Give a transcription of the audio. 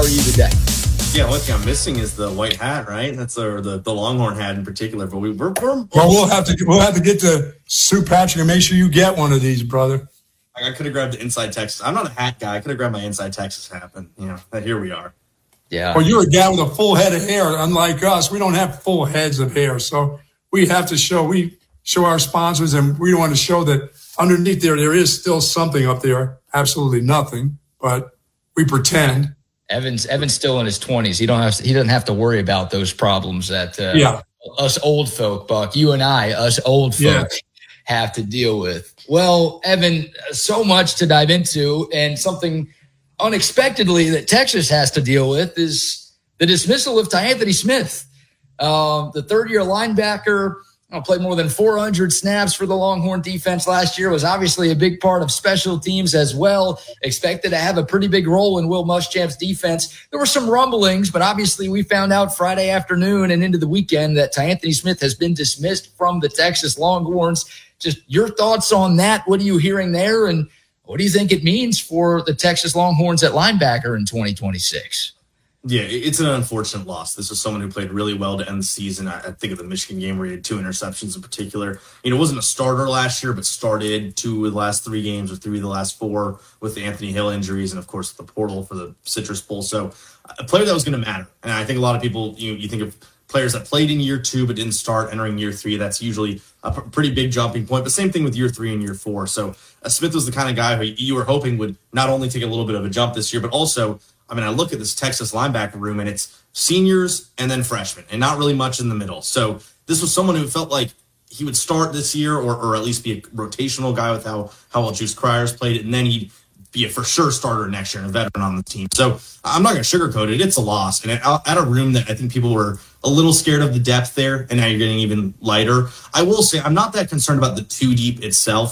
are you today? Yeah, one thing I'm missing is the white hat, right? That's the Longhorn hat in particular. But we'll have to get to Sue Patrick and make sure you get one of these, brother. I could have grabbed the Inside Texas. I'm not a hat guy. I could have grabbed my Inside Texas hat, but here we are. Yeah. Well, you're a guy with a full head of hair. Unlike us, we don't have full heads of hair, so we have to show our sponsors, and we want to show that underneath there is still something up there. Absolutely nothing, but we pretend. Evan's still in his 20s. He doesn't have to worry about those problems that us old folk, Buck, you and I, us old folk, have to deal with. Well, Evan, so much to dive into, and something unexpectedly that Texas has to deal with is the dismissal of Tyanthony Smith, the third-year linebacker. Played more than 400 snaps for the Longhorn defense last year, was obviously a big part of special teams as well, expected to have a pretty big role in Will Muschamp's defense. There were some rumblings, but obviously we found out Friday afternoon and into the weekend that Tyanthony Smith has been dismissed from the Texas Longhorns. Just your thoughts on that. What are you hearing there, and what do you think it means for the Texas Longhorns at linebacker in 2026? Yeah, it's an unfortunate loss. This was someone who played really well to end the season. I think of the Michigan game where he had 2 interceptions in particular. Wasn't a starter last year, but started 2 of the last 3 games or 3 of the last 4 with the Anthony Hill injuries and, of course, the portal for the Citrus Bowl. So a player that was going to matter. And I think a lot of people, you think of players that played in year 2 but didn't start entering year 3. That's usually a pretty big jumping point. But same thing with year 3 and year 4. So Smith was the kind of guy who you were hoping would not only take a little bit of a jump this year, but also – I look at this Texas linebacker room, and it's seniors and then freshmen, and not really much in the middle. So this was someone who felt like he would start this year or at least be a rotational guy with how well Juice Cryers played it, and then he'd be a for sure starter next year and a veteran on the team. So I'm not going to sugarcoat it. It's a loss. And at a room that I think people were a little scared of the depth there, and now you're getting even lighter. I will say I'm not that concerned about the 2 deep itself.